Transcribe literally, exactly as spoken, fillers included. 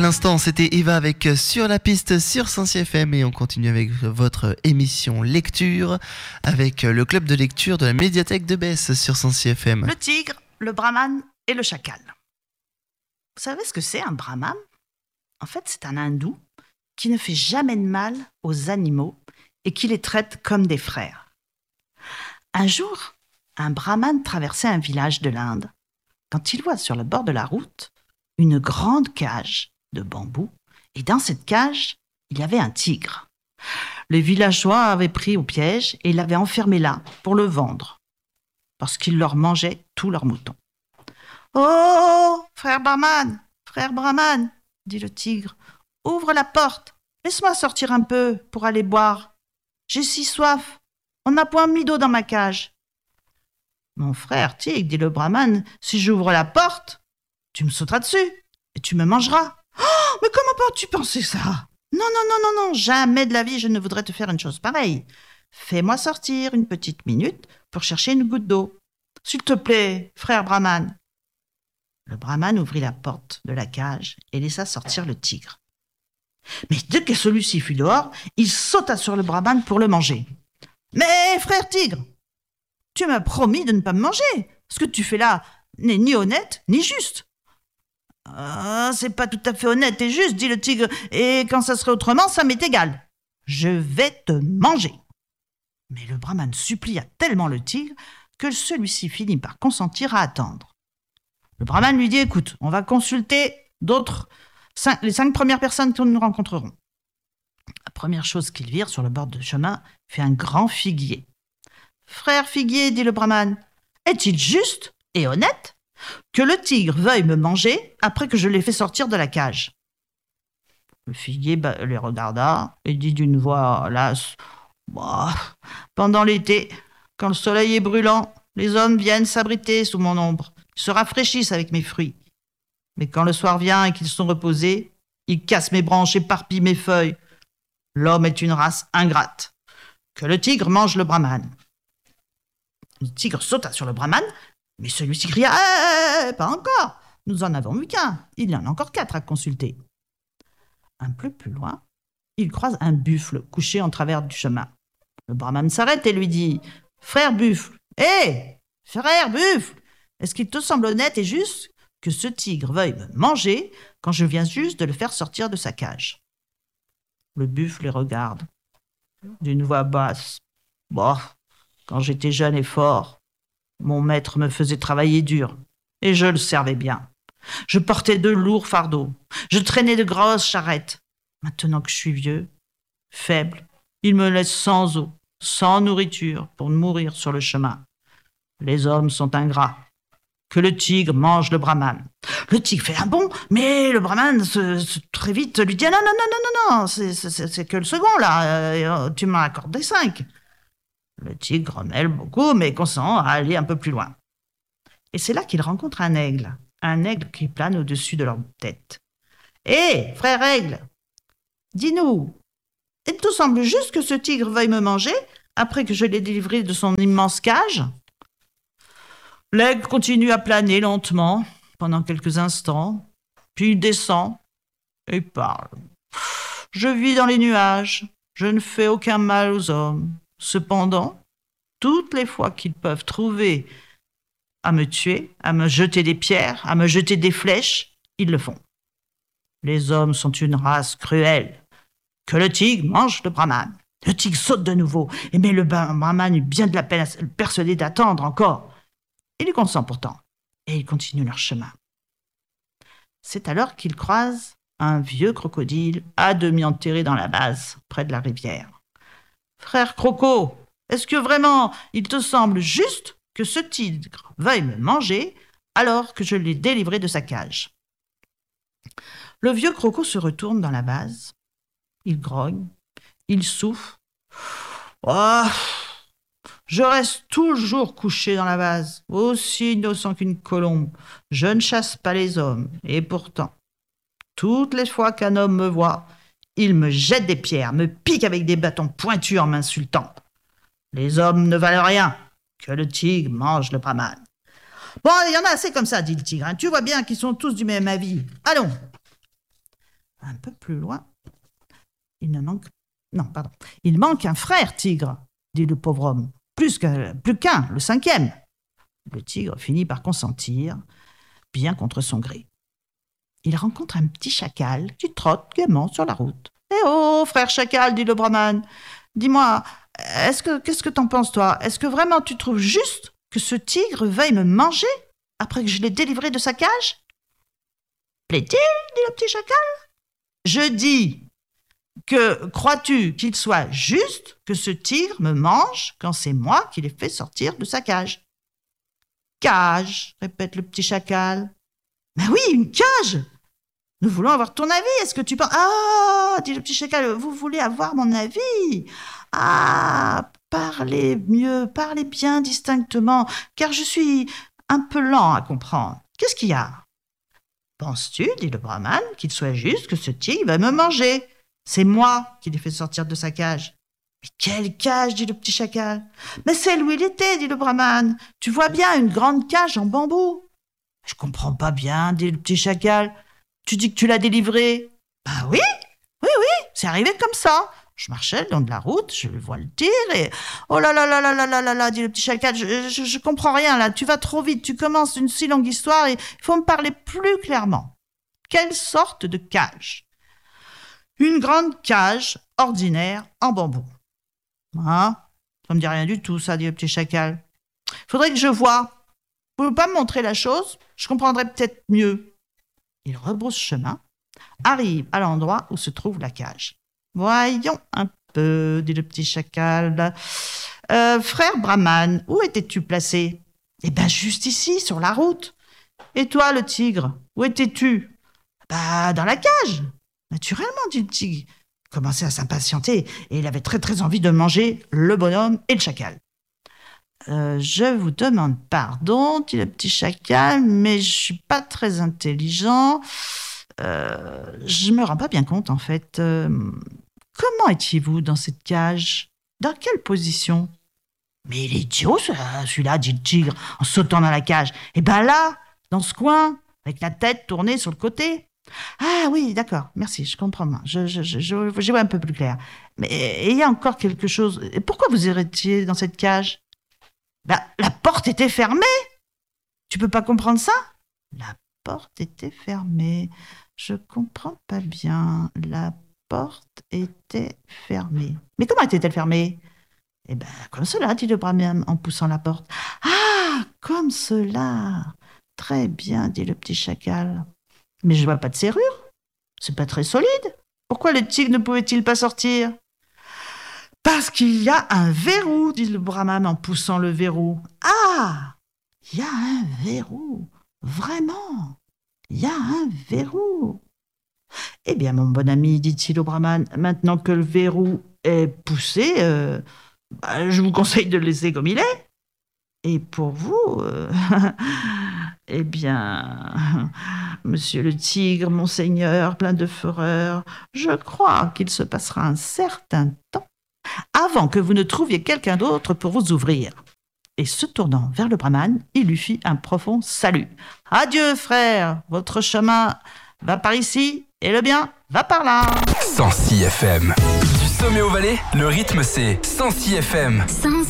l'instant, c'était Eva avec Sur la piste sur Science F M et on continue avec votre émission lecture avec le club de lecture de la médiathèque de Besse sur Science F M. Le tigre, le brahman et le chacal. Vous savez ce que c'est un brahman ? En fait, c'est un hindou qui ne fait jamais de mal aux animaux et qui les traite comme des frères. Un jour, un brahman traversait un village de l'Inde quand il voit sur le bord de la route une grande cage de bambou, et dans cette cage, il y avait un tigre. Les villageois avaient pris au piège et l'avaient enfermé là pour le vendre, parce qu'il leur mangeait tous leurs moutons. « Oh, frère Brahman, frère Brahman, dit le tigre, ouvre la porte, laisse-moi sortir un peu pour aller boire. J'ai si soif, on n'a point mis d'eau dans ma cage. » « Mon frère tigre, dit le Brahman, si j'ouvre la porte, tu me sauteras dessus et tu me mangeras. »« Oh, mais comment peux-tu penser ça ? Non, non, non, non, non, jamais de la vie je ne voudrais te faire une chose pareille. Fais-moi sortir une petite minute pour chercher une goutte d'eau. S'il te plaît, frère Brahman. » Le Brahman ouvrit la porte de la cage et laissa sortir le tigre. Mais dès que celui-ci fut dehors, il sauta sur le Brahman pour le manger. « Mais frère tigre, tu m'as promis de ne pas me manger. Ce que tu fais là n'est ni honnête ni juste. »« Ah, c'est pas tout à fait honnête et juste, dit le tigre, et quand ça serait autrement, ça m'est égal. Je vais te manger. » Mais le Brahman supplia tellement le tigre que celui-ci finit par consentir à attendre. Le Brahman lui dit « Écoute, on va consulter d'autres, cinq, les cinq premières personnes que nous rencontrerons. » La première chose qu'ils virent sur le bord du chemin fut un grand figuier. « Frère figuier, dit le Brahman, est-il juste et honnête que le tigre veuille me manger après que je l'ai fait sortir de la cage ?» Le figuier les regarda et dit d'une voix lasse bah, « Pendant l'été, quand le soleil est brûlant, les hommes viennent s'abriter sous mon ombre. Ils se rafraîchissent avec mes fruits. Mais quand le soir vient et qu'ils sont reposés, ils cassent mes branches, éparpillent mes feuilles. L'homme est une race ingrate. Que le tigre mange le Brahman. » Le tigre sauta sur le Brahman, mais celui-ci cria eh, « Pas encore, nous en avons vu qu'un, il y en a encore quatre à consulter. » Un peu plus loin, il croise un buffle couché en travers du chemin. Le Brahman s'arrête et lui dit « Frère buffle, hé, hey, frère buffle, est-ce qu'il te semble honnête et juste que ce tigre veuille me manger quand je viens juste de le faire sortir de sa cage ?» Le buffle les regarde d'une voix basse. « Bon, quand j'étais jeune et fort, mon maître me faisait travailler dur et je le servais bien. Je portais de lourds fardeaux, je traînais de grosses charrettes. Maintenant que je suis vieux, faible, il me laisse sans eau, sans nourriture pour mourir sur le chemin. Les hommes sont ingrats. Que le tigre mange le Brahman. » Le tigre fait un bond, mais le Brahman se, se, très vite lui dit ah, « Non, non, non, non, non, non, c'est, c'est, c'est que le second, là, euh, tu m'en accordes des cinq. » Le tigre grommelle beaucoup, mais consent à aller un peu plus loin. Et c'est là qu'il rencontre un aigle, un aigle qui plane au-dessus de leur tête. « Hé, frère aigle, dis-nous, il te semble juste que ce tigre veuille me manger après que je l'ai délivré de son immense cage ?» L'aigle continue à planer lentement pendant quelques instants, puis il descend et parle. « Je vis dans les nuages, je ne fais aucun mal aux hommes. Cependant, toutes les fois qu'ils peuvent trouver à me tuer, à me jeter des pierres, à me jeter des flèches, ils le font. Les hommes sont une race cruelle. Que le tigre mange le Brahman. » Le tigre saute de nouveau, mais le Brahman eut bien de la peine à le persuader d'attendre encore. Il y consent pourtant, et ils continuent leur chemin. C'est alors qu'ils croisent un vieux crocodile à demi enterré dans la base, près de la rivière. « Frère Croco, est-ce que vraiment il te semble juste que ce tigre veuille me manger alors que je l'ai délivré de sa cage ?» Le vieux Croco se retourne dans la base, il grogne, il souffle. « Oh, je reste toujours couché dans la vase, aussi innocent qu'une colombe. Je ne chasse pas les hommes, et pourtant, toutes les fois qu'un homme me voit, il me jette des pierres, me pique avec des bâtons pointus en m'insultant. Les hommes ne valent rien, que le tigre mange le Brahman. »« Bon, il y en a assez comme ça, dit le tigre. Hein. Tu vois bien qu'ils sont tous du même avis. Allons. » Un peu plus loin, il ne manque... Non, pardon. Il manque un frère tigre, dit le pauvre homme. Plus qu'un, plus qu'un, le cinquième. Le tigre finit par consentir, bien contre son gré. Il rencontre un petit chacal qui trotte gaiement sur la route. « Eh oh, frère chacal, dit le brahman, dis-moi, est-ce que, qu'est-ce que t'en penses, toi? Est-ce que vraiment tu trouves juste que ce tigre veuille me manger après que je l'ai délivré de sa cage ?»« Plaît-il, dit le petit chacal. Je dis que crois-tu qu'il soit juste que ce tigre me mange quand c'est moi qui l'ai fait sortir de sa cage ?»« Cage, répète le petit chacal. Mais oui, une cage. Nous voulons avoir ton avis. Est-ce que tu penses... Ah, dit le petit chacal, vous voulez avoir mon avis? Ah, parlez mieux, parlez bien distinctement, car je suis un peu lent à comprendre. Qu'est-ce qu'il y a? Penses-tu, dit le brahman, qu'il soit juste que ce tigre va me manger? C'est moi qui l'ai fait sortir de sa cage. Mais quelle cage, dit le petit chacal. Mais celle où il était, dit le brahman. Tu vois bien, une grande cage en bambou. Je comprends pas bien, dit le petit chacal. Tu dis que tu l'as délivré? Bah oui, oui, oui, c'est arrivé comme ça. Je marchais le long de la route, je vois le tigre et... Oh là là là là là là là là, dit le petit chacal, je, je, je comprends rien là, tu vas trop vite, tu commences une si longue histoire et il faut me parler plus clairement. Quelle sorte de cage? Une grande cage ordinaire en bambou. Hein? Ça me dit rien du tout, ça, dit le petit chacal. Faudrait que je voie. Vous pouvez pas me montrer la chose? Je comprendrais peut-être mieux. Il rebrousse chemin, arrive à l'endroit où se trouve la cage. Voyons un peu, dit le petit chacal. Euh, frère brahman, où étais-tu placé? Eh ben, juste ici, sur la route. Et toi, le tigre, où étais-tu? Bah, dans la cage. Naturellement, dit le tigre. Il commençait à s'impatienter et il avait très très envie de manger le bonhomme et le chacal. Euh, je vous demande pardon, dit le petit chacal, mais je suis pas très intelligent. Euh, je me rends pas bien compte, en fait. Euh, comment étiez-vous dans cette cage? Dans quelle position? Mais il est idiot, celui-là, dit le tigre, en sautant dans la cage. Et ben là, dans ce coin, avec la tête tournée sur le côté. Ah oui, d'accord, merci, je comprends. Je, je, je, je, je vois un peu plus clair. Mais il y a encore quelque chose. Pourquoi vous étiez dans cette cage? Ben, la porte était fermée. Tu peux pas comprendre ça? La porte était fermée. Je comprends pas bien. La porte était fermée. Mais comment était-elle fermée? Eh ben, comme cela, dit le brahman en poussant la porte. Ah, comme cela. Très bien, dit le petit chacal. Mais je vois pas de serrure. C'est pas très solide. Pourquoi le tigre ne pouvait-il pas sortir? Parce qu'il y a un verrou, dit le brahman en poussant le verrou. Ah, il y a un verrou. Vraiment, il y a un verrou. Eh bien, mon bon ami, dit-il au brahman, maintenant que le verrou est poussé, euh, bah, je vous conseille de le laisser comme il est. Et pour vous, euh, eh bien, monsieur le tigre, monseigneur, plein de fureur, je crois qu'il se passera un certain temps avant que vous ne trouviez quelqu'un d'autre pour vous ouvrir. Et se tournant vers le brahman, il lui fit un profond salut. Adieu, frère, votre chemin va par ici et le bien va par là. cent six F M. Du sommet au Valais, le rythme c'est cent six F M. cent